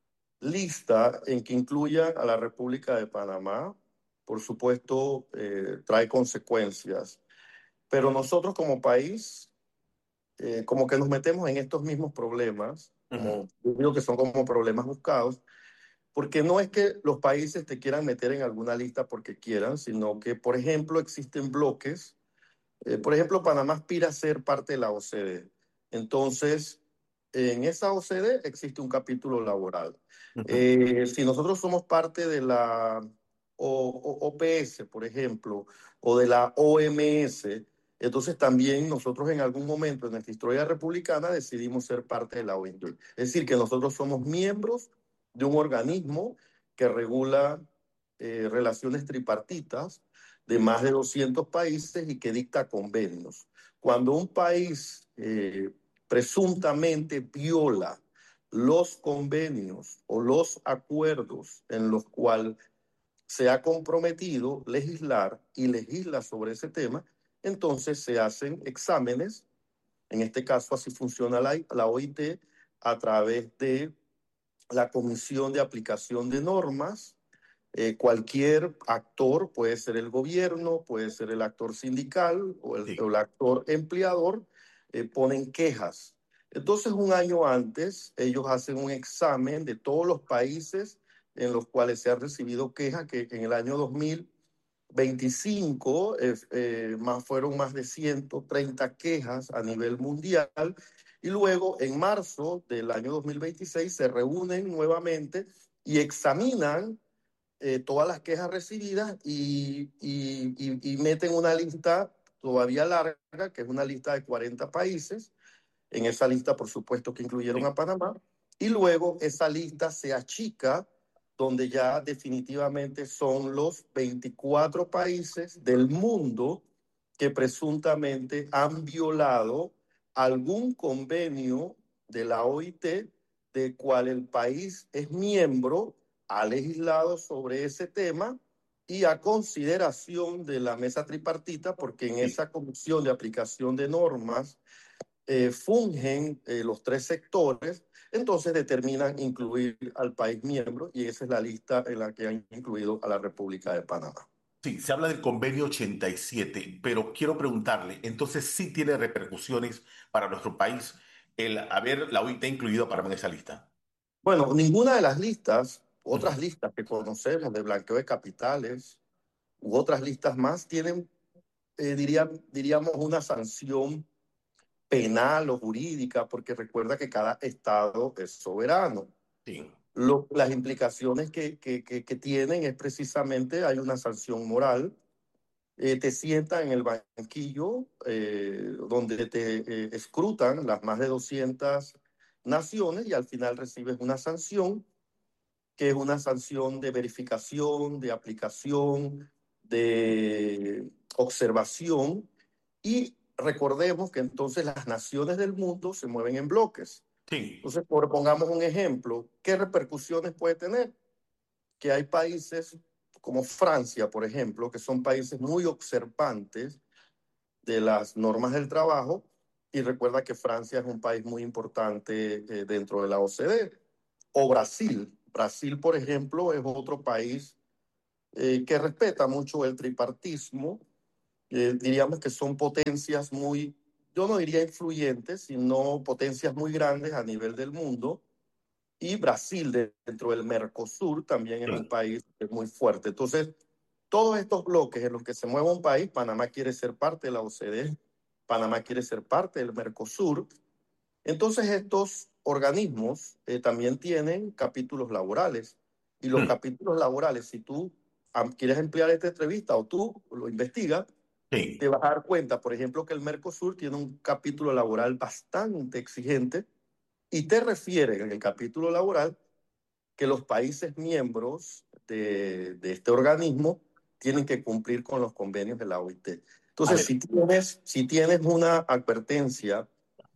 lista en que incluya a la República de Panamá, por supuesto, eh, trae consecuencias. Pero nosotros como país, eh, como que nos metemos en estos mismos problemas, como Ujú. yo digo que son como problemas buscados, porque no es que los países te quieran meter en alguna lista porque quieran, sino que, por ejemplo, existen bloques. Eh, por ejemplo, Panamá aspira a ser parte de la O C D. Entonces, en esa O C D existe un capítulo laboral. Ujú. Eh, si nosotros somos parte de la o, o, OPS, por ejemplo, o de la O M S, entonces también nosotros en algún momento en nuestra historia republicana decidimos ser parte de la O I T. Es decir, que nosotros somos miembros de un organismo que regula eh, relaciones tripartitas de más de doscientos países y que dicta convenios. Cuando un país eh, presuntamente viola los convenios o los acuerdos en los cuales se ha comprometido legislar y legisla sobre ese tema, entonces se hacen exámenes. En este caso así funciona la, la O I T a través de la Comisión de Aplicación de Normas. Eh, cualquier actor, puede ser el gobierno, puede ser el actor sindical o el, o Sí. el actor empleador, eh, ponen quejas. Entonces, un año antes, ellos hacen un examen de todos los países en los cuales se han recibido quejas, que en el año dos mil veinticinco eh, eh, más, fueron más de ciento treinta quejas a nivel mundial. Y luego, en marzo del año dos mil veintiséis, se reúnen nuevamente y examinan eh, todas las quejas recibidas y, y, y, y meten una lista todavía larga, que es una lista de cuarenta países. En esa lista, por supuesto, que incluyeron Sí. a Panamá. Y luego esa lista se achica, donde ya definitivamente son los veinticuatro países del mundo que presuntamente han violado algún convenio de la O I T, de cual el país es miembro, ha legislado sobre ese tema y a consideración de la mesa tripartita, porque en Sí. esa comisión de aplicación de normas eh, fungen eh, los tres sectores, entonces determinan incluir al país miembro y esa es la lista en la que han incluido a la República de Panamá. Sí, se habla del convenio ochenta y siete, pero quiero preguntarle, entonces sí tiene repercusiones para nuestro país el haber la O I T incluido a Panamá en esa lista. Bueno, ninguna de las listas, Ujú. otras listas que conocemos de blanqueo de capitales u otras listas más, tienen, eh, diría, diríamos, una sanción penal o jurídica, porque recuerda que cada estado es soberano. Sí. Lo, las implicaciones que, que, que, que tienen es precisamente, hay una sanción moral, eh, te sientan en el banquillo eh, donde te eh, escrutan las más de doscientas naciones y al final recibes una sanción, que es una sanción de verificación, de aplicación, de observación. Y recordemos que entonces las naciones del mundo se mueven en bloques. Sí. Entonces, por, pongamos un ejemplo, ¿qué repercusiones puede tener? Que hay países como Francia, por ejemplo, que son países muy observantes de las normas del trabajo, y recuerda que Francia es un país muy importante eh, dentro de la O C D E. O Brasil. Brasil, por ejemplo, es otro país eh, que respeta mucho el tripartismo. Eh, diríamos que son potencias muy, yo no diría influyentes, sino potencias muy grandes a nivel del mundo. Y Brasil, de, dentro del Mercosur, también es un país muy fuerte. Entonces, todos estos bloques en los que se mueve un país, Panamá quiere ser parte de la O C D E, Panamá quiere ser parte del Mercosur. Entonces, estos organismos eh, también tienen capítulos laborales. Y los capítulos laborales, si tú quieres emplear esta entrevista o tú lo investigas, Sí. te vas a dar cuenta, por ejemplo, que el Mercosur tiene un capítulo laboral bastante exigente y te refiere en el capítulo laboral que los países miembros de, de este organismo tienen que cumplir con los convenios de la O I T. Entonces, si tienes, si tienes una advertencia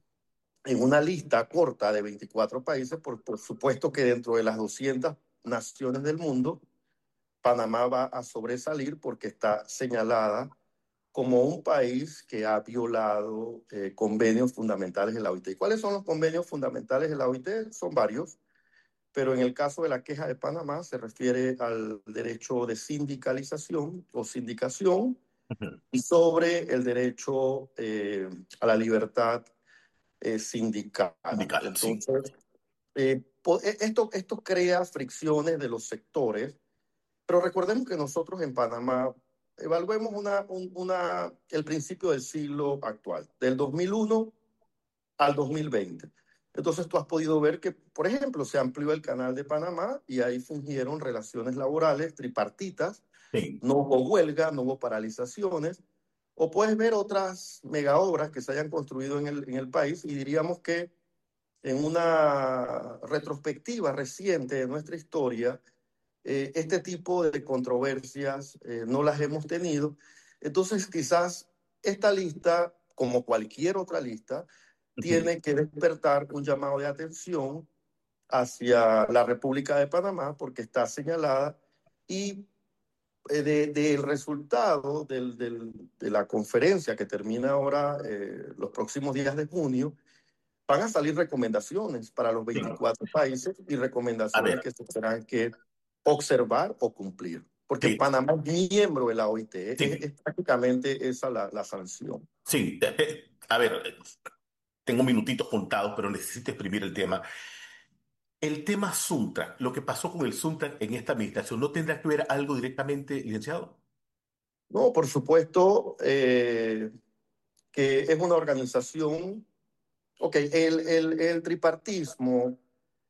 en una lista corta de veinticuatro países, por, por supuesto que dentro de las doscientas naciones del mundo, Panamá va a sobresalir porque está señalada como un país que ha violado eh, convenios fundamentales de la O I T. ¿Y cuáles son los convenios fundamentales de la O I T? Son varios, pero en el caso de la queja de Panamá se refiere al derecho de sindicalización o sindicación Uh-huh. y sobre el derecho eh, a la libertad eh, sindical. Sindical, Entonces, sí. eh, esto, esto crea fricciones de los sectores, pero recordemos que nosotros en Panamá evaluemos una, un, una, el principio del siglo actual, del dos mil uno al dos mil veinte. Entonces tú has podido ver que, por ejemplo, se amplió el canal de Panamá y ahí fungieron relaciones laborales tripartitas, Sí. no hubo huelga, no hubo paralizaciones, o puedes ver otras megaobras que se hayan construido en el, en el país y diríamos que en una retrospectiva reciente de nuestra historia, eh, este tipo de controversias eh, no las hemos tenido. Entonces, quizás esta lista, como cualquier otra lista, Uh-huh. tiene que despertar un llamado de atención hacia la República de Panamá porque está señalada y eh, del de resultado del, del, de la conferencia que termina ahora eh, los próximos días de junio, van a salir recomendaciones para los veinticuatro sí. países y recomendaciones que se tendrán que observar o cumplir. Porque sí. Panamá es miembro de la O I T, sí. es, es prácticamente esa la, la sanción. Sí, a ver, tengo minutitos contados, pero necesito exprimir el tema. El tema Suntra, lo que pasó con el Suntra en esta administración, ¿no tendrá que ver algo directamente, licenciado? No, por supuesto eh, que es una organización. Ok, el, el, el tripartismo,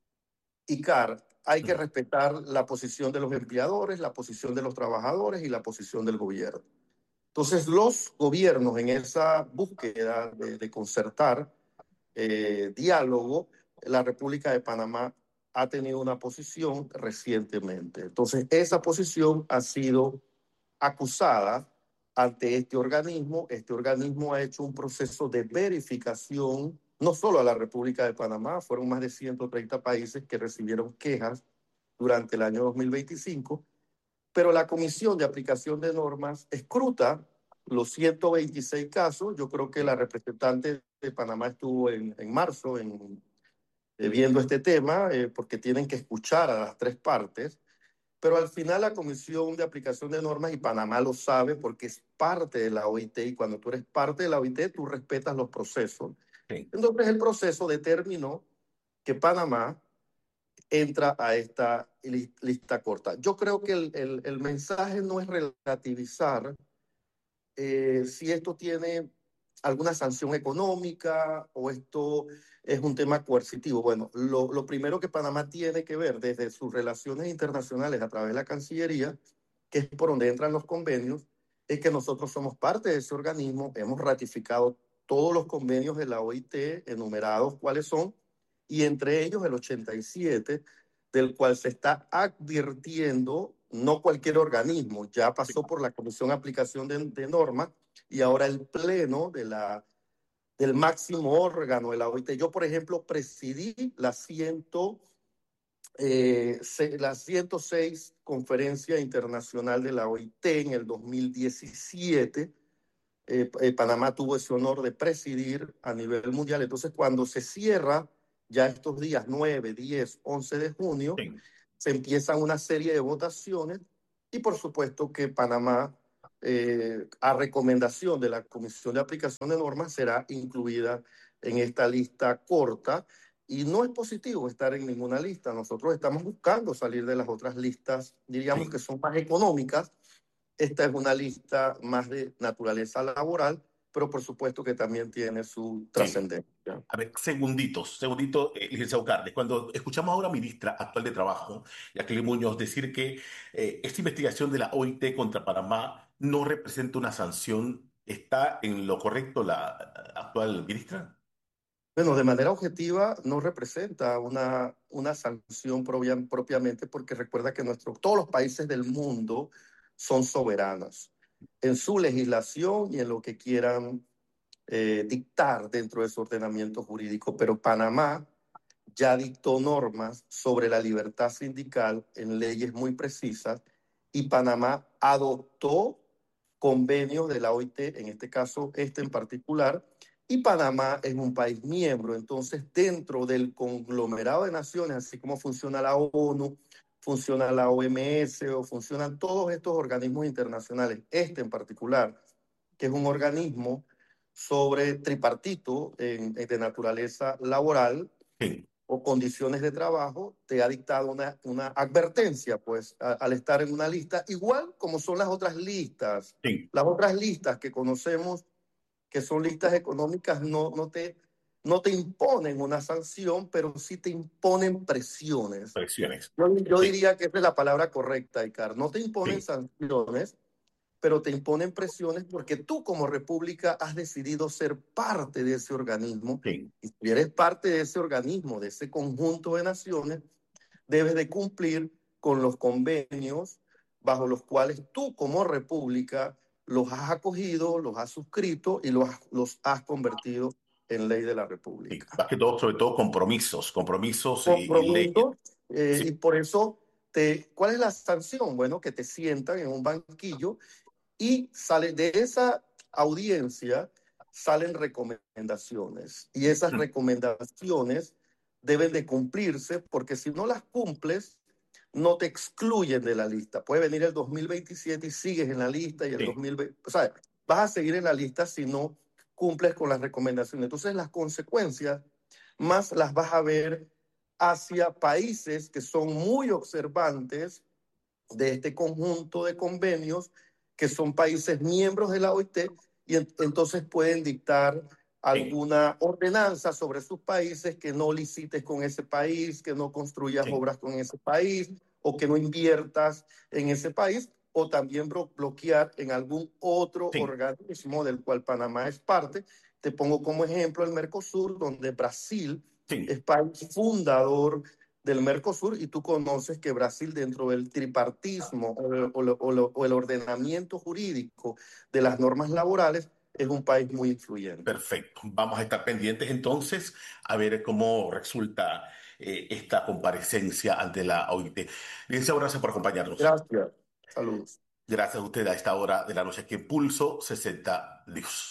I C A R, hay que respetar la posición de los empleadores, la posición de los trabajadores y la posición del gobierno. Entonces, los gobiernos en esa búsqueda de, de concertar eh, diálogo, la República de Panamá ha tenido una posición recientemente. Entonces, esa posición ha sido acusada ante este organismo. Este organismo ha hecho un proceso de verificación, no solo a la República de Panamá, fueron más de ciento treinta países que recibieron quejas durante el año dos mil veinticinco, pero la Comisión de Aplicación de Normas escruta los ciento veintiséis casos. Yo creo que la representante de Panamá estuvo en, en marzo en, eh, viendo este tema, eh, porque tienen que escuchar a las tres partes. Pero al final la Comisión de Aplicación de Normas, y Panamá lo sabe porque es parte de la O I T, y cuando tú eres parte de la O I T, tú respetas los procesos. Sí. Entonces el proceso determinó que Panamá entra a esta lista corta. Yo creo que el, el, el mensaje no es relativizar eh, si esto tiene alguna sanción económica o esto es un tema coercitivo. Bueno, lo, lo primero que Panamá tiene que ver desde sus relaciones internacionales a través de la Cancillería, que es por donde entran los convenios, es que nosotros somos parte de ese organismo, hemos ratificado todos los convenios de la O I T, enumerados cuáles son, y entre ellos el ochenta y siete, del cual se está advirtiendo, no cualquier organismo, ya pasó por la Comisión de Aplicación de, de Normas, y ahora el Pleno de la, del máximo órgano de la O I T. Yo, por ejemplo, presidí la, ciento, eh, se, la ciento seis Conferencia Internacional de la O I T en el dos mil diecisiete, eh, eh, Panamá tuvo ese honor de presidir a nivel mundial. Entonces, cuando se cierra ya estos días nueve, diez, once de junio, Sí. se empiezan una serie de votaciones y por supuesto que Panamá, eh, a recomendación de la Comisión de Aplicación de Normas, será incluida en esta lista corta. Y no es positivo estar en ninguna lista. Nosotros estamos buscando salir de las otras listas, diríamos Sí. que son más económicas. Esta es una lista más de naturaleza laboral, pero por supuesto que también tiene su trascendencia. A ver, segunditos, segundito, eh, licenciado Carles. Cuando escuchamos ahora a la ministra actual de Trabajo, Jacqueline Muñoz, decir que eh, esta investigación de la O I T contra Panamá no representa una sanción, ¿está en lo correcto la actual ministra? Bueno, de manera objetiva no representa una, una sanción propia, propiamente, porque recuerda que nuestro, todos los países del mundo son soberanos en su legislación y en lo que quieran eh, dictar dentro de su ordenamiento jurídico, pero Panamá ya dictó normas sobre la libertad sindical en leyes muy precisas y Panamá adoptó convenios de la O I T, en este caso este en particular, y Panamá es un país miembro. Entonces, dentro del conglomerado de naciones, así como funciona la ONU, funciona la O M S o funcionan todos estos organismos internacionales, este en particular, que es un organismo sobre tripartito en, en de naturaleza laboral, Sí. o condiciones de trabajo, te ha dictado una, una advertencia, pues, a, al estar en una lista, igual como son las otras listas. Sí. Las otras listas que conocemos, que son listas económicas, no, no, te, no te imponen una sanción, pero sí te imponen presiones. Presiones. Yo, yo Sí. diría que esa es la palabra correcta, Icar. No te imponen Sí. sanciones, pero te imponen presiones porque tú como república has decidido ser parte de ese organismo. Sí. Y si eres parte de ese organismo, de ese conjunto de naciones, debes de cumplir con los convenios bajo los cuales tú como república los has acogido, los has suscrito y los, los has convertido en ley de la Sí. república. Más que todo, sobre todo compromisos, compromisos y, y leyes. Compromiso, eh, Sí. y por eso, te, ¿cuál es la sanción? Bueno, que te sientan en un banquillo y sale de esa audiencia, salen recomendaciones. Y esas Mm. recomendaciones deben de cumplirse, porque si no las cumples, no te excluyen de la lista. Puede venir el dos mil veintisiete y sigues en la lista, y el Sí. dos mil veinte, o sea, vas a seguir en la lista si no cumples con las recomendaciones. Entonces, las consecuencias más las vas a ver hacia países que son muy observantes de este conjunto de convenios, que son países miembros de la O I T, y en, entonces pueden dictar alguna ordenanza sobre sus países, que no licites con ese país, que no construyas Sí. obras con ese país, o que no inviertas en ese país, o también blo- bloquear en algún otro Sí. organismo del cual Panamá es parte. Te pongo como ejemplo el Mercosur, donde Brasil Sí. es país fundador del Mercosur, y tú conoces que Brasil, dentro del tripartismo o, el- o lo- o lo- o el ordenamiento jurídico de las normas laborales, es un país muy influyente. Perfecto. Vamos a estar pendientes entonces a ver cómo resulta eh, esta comparecencia ante la O I T. Licenciado, gracias por acompañarnos. Gracias. Saludos. Gracias a usted a esta hora de la noche aquí en Pulso sesenta News.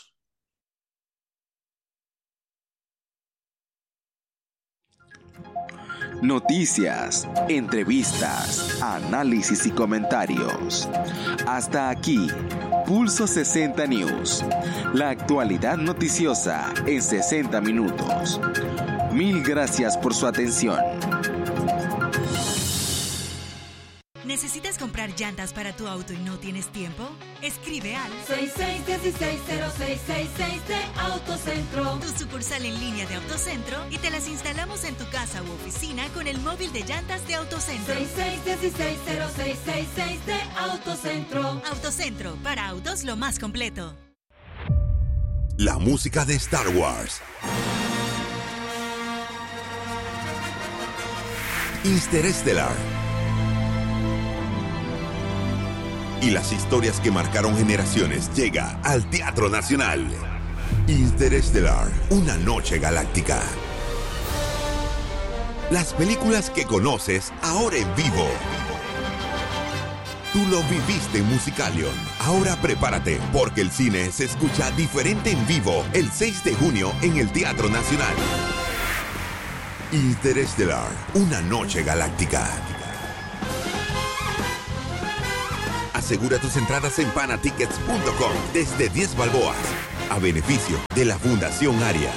Noticias, entrevistas, análisis y comentarios. Hasta aquí, Pulso sesenta News. La actualidad noticiosa en sesenta minutos. Mil gracias por su atención. ¿Necesitas comprar llantas para tu auto y no tienes tiempo? Escribe al seis seis uno seis cero seis seis seis de Autocentro, tu sucursal en línea de Autocentro, y te las instalamos en tu casa u oficina con el móvil de llantas de Autocentro. seis seis uno seis cero seis seis seis de Autocentro. Autocentro, para autos lo más completo. La música de Star Wars. Interestelar. Y las historias que marcaron generaciones llega al Teatro Nacional. Interestelar, una noche galáctica. Las películas que conoces ahora en vivo. Tú lo viviste en Musicalion. Ahora prepárate, porque el cine se escucha diferente en vivo el seis de junio en el Teatro Nacional. Interestelar, una noche galáctica. Asegura tus entradas en panatickets punto com desde diez balboas, a beneficio de la Fundación Aria.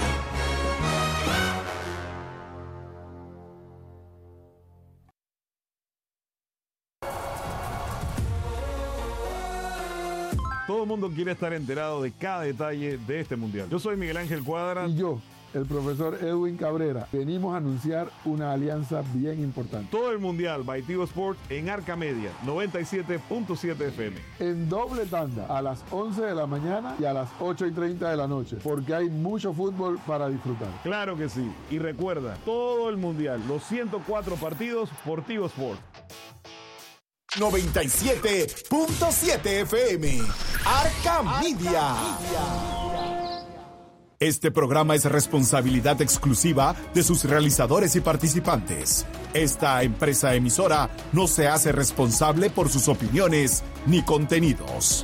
Todo el mundo quiere estar enterado de cada detalle de este mundial. Yo soy Miguel Ángel Cuadra. Y yo, el profesor Edwin Cabrera. Venimos a anunciar una alianza bien importante. Todo el mundial by Tigo Sports en Arca Media, noventa y siete punto siete F M. En doble tanda, a las once de la mañana y a las ocho y treinta de la noche, porque hay mucho fútbol para disfrutar. Claro que sí. Y recuerda, todo el mundial, los ciento cuatro partidos por Tigo Sports. noventa y siete punto siete F M. Arca Media. Este programa es responsabilidad exclusiva de sus realizadores y participantes. Esta empresa emisora no se hace responsable por sus opiniones ni contenidos.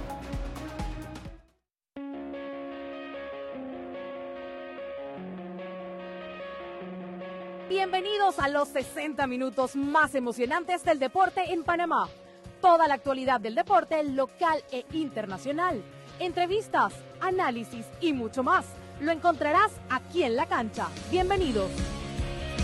Bienvenidos a los sesenta minutos más emocionantes del deporte en Panamá. Toda la actualidad del deporte local e internacional. Entrevistas, análisis y mucho más. Lo encontrarás aquí en la cancha. Bienvenidos.